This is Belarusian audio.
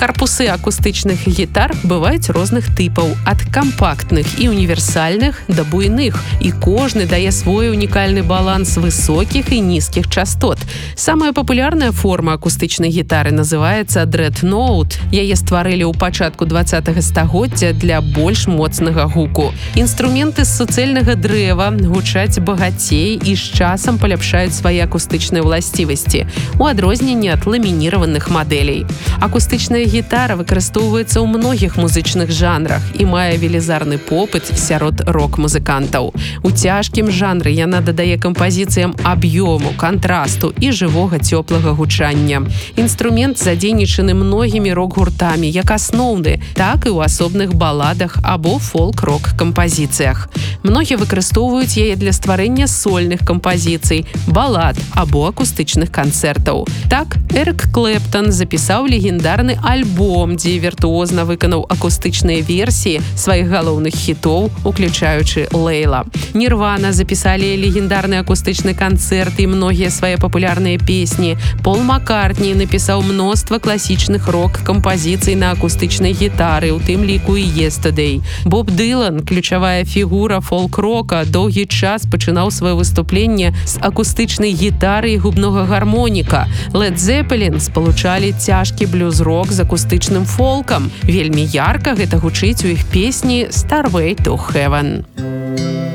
Карпусы акустычных гітар бываюць розных тыпаў, ад кампактных і універсальных да буйных, і кожны дае свой унікальны баланс высокіх і нізкіх частот. Самая папулярная форма акустычнай гітары называецца дрэдноут. Яе стварылі ў пачатку 20-го стагоддзя для больш моцнага гуку. Інструменты з суцэльнага дрэва гучаць багацей і з часам паляпшаюць свае акустычныя ўласцівасці, у адрозненні ад ламініраваных мадэлей. Акустычная гітара выкарыстоўваецца ў многіх музычных жанрах і мае велізарны попыт сярод рок-музыкантаў. У цяжкім жанры яна дадае кампазіцыям аб'ёму, кантрасту і жывога цёплага гучання. Інструмент задзейнічаны многімі рок-гуртамі як асноўны, так і ў асобных баладах або фолк-рок кампазіцыях. Многія выкарыстоўваюць яе для стварэння сольных кампазіцый, балад або акустычных канцэртаў. Так, Эрык Клэптан запісаў легендарны альбом, дзе віртуозна выканаў акустычныя версіі сваіх галоўных хітоў, уключаючы «Лейла». Нірвана запісалі легендарны акустычны канцэрт і многія свае папулярныя песні. Пол Маккартні напісаў мноства класічных рок-кампазіцый на акустычнай гітары, у тым ліку і «Yesterday». Боб Дылан, ключавая фігура фолк-рока, доўгі час пачынаў сваё выступленне з акустычнай гітары і губнога гармоніка. Лед Зеппелін спалучалі цяжкі блюз-рок з акустычным фолкам. Вельмі ярка гэта гучыць у іх песні «Starway to Heaven».